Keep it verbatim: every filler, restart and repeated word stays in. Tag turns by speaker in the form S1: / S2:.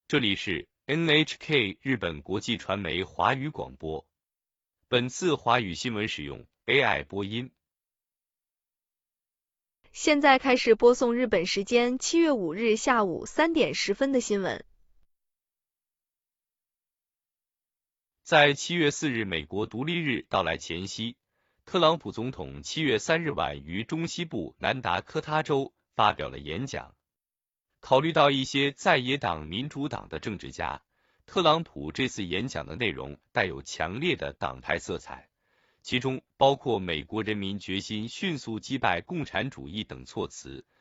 S1: 这里是 N H K 日本国际传媒华语广播。本次华语新闻使用 A I 播音。
S2: 现在开始播送日本时间七月五日下午三点十分的新闻。
S1: 在七月四日美国独立日到来前夕，特朗普总统七月三日晚于中西部南达科他州发表了演讲。考虑到一些在野党民主党的政治家，特朗普这次演讲的内容带有强烈的党派色彩，其中包括美国人民决心迅速击败共产主义等措辞，